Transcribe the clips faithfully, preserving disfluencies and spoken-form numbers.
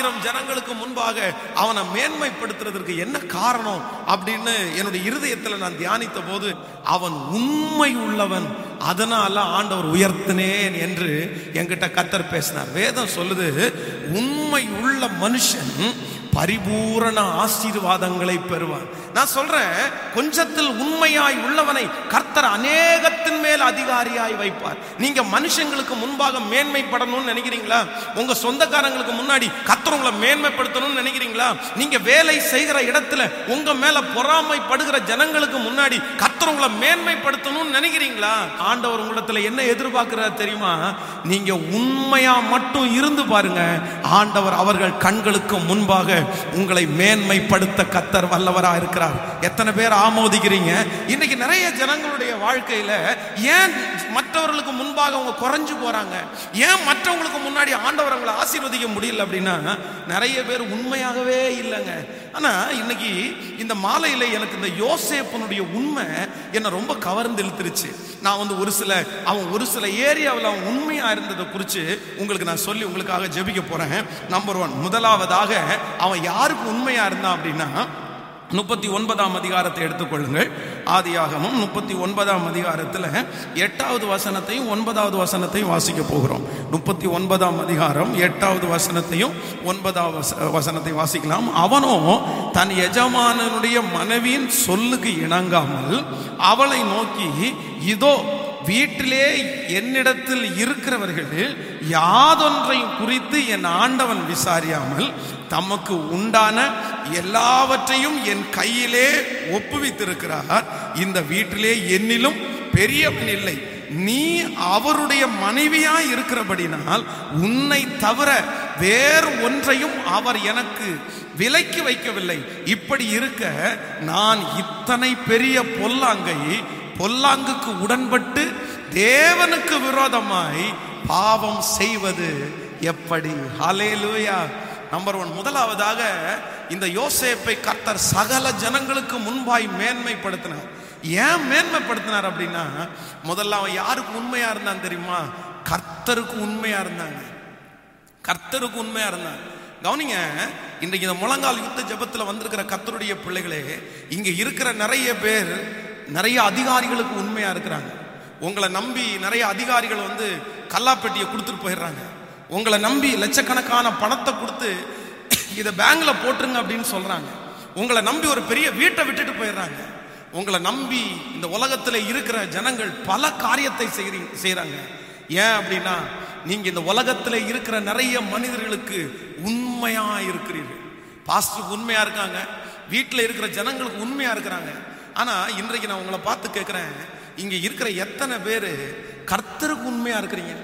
ஆயிரம் ஜனங்களுக்கு முன்பாக அவனை மேன்மைப்படுத்துறதற்கு என்ன காரணம் அப்படின்னு என்னுடைய இருதயத்துல நான் தியானித்த போது, அவன் உண்மை உள்ளவன், அதனால ஆண்டவர் உயர்த்தினேன் என்று என்கிட்ட கர்த்தர் பேசினார். வேதம் சொல்லுது, உண்மை உள்ள மனுஷன் பரிபூரண ஆசீர்வாதங்களை பெறுவார். நான் சொல்றேன், கொஞ்சத்தில் உண்மையாய் உள்ளவனை கர்த்தர் அநேகத்தின் மேல் அதிகாரியாய் வைப்பார். நீங்க மனுஷங்களுக்கு முன்பாக மேன்மைப்படணும்னு நினைக்கிறீங்களா? உங்க சொந்தக்காரங்களுக்கு முன்னாடி கர்த்தர் உங்களை மேன்மைப்படுத்தணும்னு நினைக்கிறீங்களா? நீங்க வேலை செய்கிற இடத்துல உங்க மேல பொறாமைப்படுகிற ஜனங்களுக்கு முன்னாடி கர்த்தர் உங்களை மேன்மைப்படுத்தணும்னு நினைக்கிறீங்களா? ஆண்டவர் உங்களிடத்துல என்ன எதிர்பார்க்கிறார் தெரியுமா? நீங்க உண்மையா மட்டும் இருந்து பாருங்க, ஆண்டவர் அவர்கள் கண்களுக்கு முன்பாக உங்களை மேன்மைப்படுத்த கர்த்தர் வல்லவராக இருக்கிறார். எத்தனை பேர் ஆமோதிக்கிறீங்க? இன்னைக்கு நிறைய ஜனங்களுடைய வாழ்க்கையில ஏன் மற்றவர்களுக்கு முன்பாக அவங்க குறைஞ்சு போறாங்க? ஏன் மற்றவங்களுக்கு முன்னாடி ஆண்டவர் அவங்களை ஆசீர்வதிக்க முடியல அப்படின்னா, நிறைய பேர் உண்மையாகவே இல்லைங்க. ஆனா இன்னைக்கு இந்த மாலையில எனக்கு இந்த யோசேப்புனுடைய உண்மை என்ன ரொம்ப கவர்ந்து இழுத்துருச்சு. நான் வந்து ஒரு சில அவன் ஒரு சில ஏரியாவில் அவன் உண்மையா இருந்ததை குறித்து உங்களுக்கு நான் சொல்லி உங்களுக்காக ஜெபிக்க போறேன். நம்பர் ஒன், முதலாவதாக அவன் யாருக்கு உண்மையா இருந்தான் அப்படின்னா, முப்பத்தி ஒன்பதாம் அதிகாரத்தை எடுத்துக்கொள்ளுங்கள். ஆதியாகமம் முப்பத்தி ஒன்பதாம் அதிகாரத்தில் எட்டாவது வசனத்தையும் ஒன்பதாவது வசனத்தையும் வாசிக்க போகிறோம். முப்பத்தி ஒன்பதாம் அதிகாரம் எட்டாவது வசனத்தையும் ஒன்பதாவது வசனத்தையும் வாசிக்கலாம். அவனோ தன் எஜமானனுடைய மனைவியின் சொல்லுக்கு இணங்காமல் அவளை நோக்கி, இதோ வீட்டிலே என்னிடத்தில் இருக்கிறவர்கள் யாதொன்றையும் குறித்து என் ஆண்டவன் விசாரியாமல் தமக்கு உண்டான எல்லாவற்றையும் என் கையிலே ஒப்புவித்திருக்கிறார். இந்த வீட்டிலே என்னிலும் பெரியவன் இல்லை. நீ அவருடைய மனைவியாய் இருக்கிறபடினால் உன்னை தவிர வேறு ஒன்றையும் அவர் எனக்கு விலைக்கு வைக்கவில்லை. இப்படி இருக்க நான் இத்தனை பெரிய பொல்லாங்கை பொல்லாங்குக்கு உடன்பட்டு தேவனுக்கு விரோதமாய் பாவம் செய்வது எப்படி? ஹல்லேலூயா. நம்பர் ஒன், முதலாவதாக இந்த யோசேப்பை கர்த்தர் சகல ஜனங்களுக்கு முன்பாய் மேன்மைப்படுத்தினார். ஏன் மேன்மைப்படுத்தினார் அப்படின்னா, முதல்ல அவன் யாருக்கு உண்மையா இருந்தான் தெரியுமா? கர்த்தருக்கு உண்மையா இருந்தாங்க. கர்த்தருக்கு உண்மையா இருந்தாங்க. கவனிங்க, இன்றைக்கு இந்த முழங்கால் யுத்த ஜெபத்தில் வந்திருக்கிற கர்த்தருடைய பிள்ளைகளே, இங்க இருக்கிற நிறைய பேர் நிறைய அதிகாரிகளுக்கு உண்மையா இருக்கிறாங்க. உங்களை நம்பி நிறைய அதிகாரிகள் வந்து கல்லாப்பெட்டியை கொடுத்துட்டு போயிடுறாங்க. உங்களை நம்பி லட்சக்கணக்கான பணத்தை கொடுத்து இதை பேங்க்ல போட்டுருங்க அப்படின்னு சொல்றாங்க. உங்களை நம்பி ஒரு பெரிய வீட்டை விட்டுட்டு போயிடுறாங்க. உங்களை நம்பி இந்த உலகத்துல இருக்கிற ஜனங்கள் பல காரியத்தை செய்யறாங்க. ஏன் அப்படின்னா, நீங்க இந்த உலகத்துல இருக்கிற நிறைய மனிதர்களுக்கு உண்மையா இருக்கிறீர்கள். பாஸ்டருக்கு உண்மையா இருக்காங்க, வீட்டில் இருக்கிற ஜனங்களுக்கு உண்மையா இருக்கிறாங்க. ஆனா இன்றைக்கு நான் உங்களை பார்த்து கேட்கிறேன், இங்க இருக்கிற எத்தனை பேரு கர்த்தருக்கு உண்மையா இருக்கிறீங்க?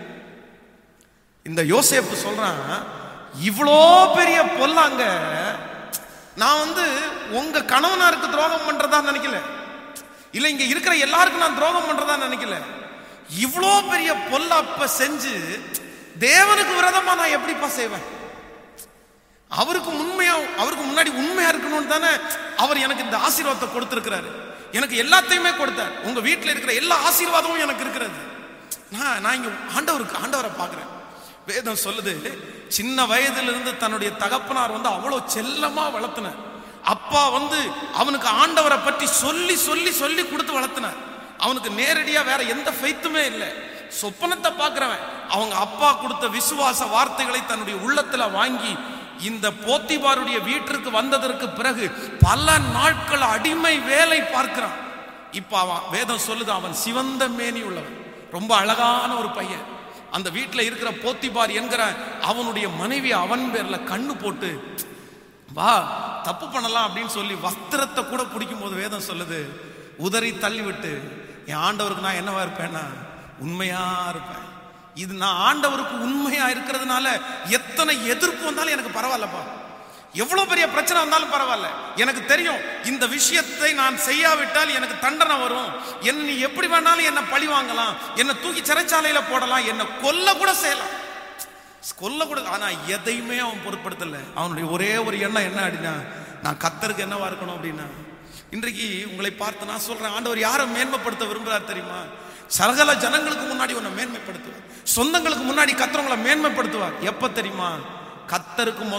இந்த யோசேப்பு சொல்றான், இவ்வளோ பெரிய பொல்லாங்க நான் வந்து உங்க கணவனாருக்கு துரோகம் பண்றதா நினைக்கல, இல்ல இங்க இருக்கிற எல்லாருக்கும் நான் துரோகம் பண்றதா நினைக்கல. இவ்வளோ பெரிய பொல்லாப்ப செஞ்சு தேவனுக்கு விரோதமா நான் எப்படிப்பா செய்வேன்? அவருக்கு உண்மையா அவருக்கு முன்னாடி உண்மையா இருக்கணும்னு தானே அவர் எனக்கு இந்த ஆசீர்வாதத்தை கொடுத்திருக்கிறாரு. எனக்கு எல்லாத்தையுமே கொடுத்தார். உங்க வீட்டில் இருக்கிற எல்லா ஆசீர்வாதமும் எனக்கு இருக்கிறது. நான் நான் இங்க ஆண்டவருக்கு ஆண்டவரை பார்க்கிறேன். வேதம் சொல்லுது, சின்ன வயதிலிருந்து தன்னுடைய தகப்பனார் வந்து அவ்வளவு செல்லமா வளர்த்தினார். அப்பா வந்து அவனுக்கு ஆண்டவரை பற்றி சொல்லி சொல்லி சொல்லி கொடுத்து வளர்த்தினார். அவனுக்கு நேரடியா வேற எந்த ஃபெய்த்துமே இல்லை. சொப்பனத்தை பார்க்கிறவன் அவங்க அப்பா கொடுத்த விசுவாச வார்த்தைகளை தன்னுடைய உள்ளத்துல வாங்கி இந்த போத்திபாருடைய வீட்டிற்கு வந்ததற்கு பிறகு பல நாட்கள் அடிமை வேலை பார்க்கிறான். இப்ப அவன் வேதம் சொல்லுது, அவன் சிவந்த மேனி உள்ளவன், ரொம்ப அழகான ஒரு பையன். அந்த வீட்டில் இருக்கிற போத்திபார் என்கிற அவனுடைய மனைவி அவன் பேர்ல கண்ணு போட்டு, வா தப்பு பண்ணலாம் அப்படின்னு சொல்லி வஸ்திரத்தை கூட பிடிக்கும் போது வேதம் சொல்லுது, உதறி தள்ளி விட்டு, என் ஆண்டவருக்கு நான் என்னவா இருப்பேன்னா உண்மையா இருப்பேன். இது நான் ஆண்டவருக்கு உண்மையா இருக்கிறதுனால எத்தனை எதிர்ப்பு வந்தாலும் எனக்கு பரவாயில்லப்பா, எவ்வளவு பெரிய பிரச்சனை வந்தாலும் பரவாயில்ல. எனக்கு தெரியும் இந்த விஷயத்தை நான் செய்யாவிட்டால் எனக்கு தண்டனை வரும். என்ன நீ எப்படி வேணாலும் என்ன பழி வாங்கலாம், என்ன தூக்கி சிறைச்சாலையில போடலாம், என்ன கொல்ல கூட செய்யலாம், கொல்ல கூட. ஆனா எதையுமே அவன் பொருட்படுத்தல. அவனுடைய ஒரே ஒரு எண்ணம் என்ன அப்படின்னா, நான் கர்த்தருக்கு என்னவா இருக்கணும் அப்படின்னா. இன்றைக்கு உங்களை பார்த்து நான் சொல்றேன், ஆண்டவர் யாரை மேன்மைப்படுத்த விரும்புறார் தெரியுமா? சகல ஜனங்களுக்கு முன்னாடி உன்னை மேன்மைப்படுத்துவார். சொந்தங்களுக்கு முன்னாடி கர்த்தர் உங்களை மேன்மைப்படுத்துவார். எப்ப தெரியுமா? கர்த்தருக்கு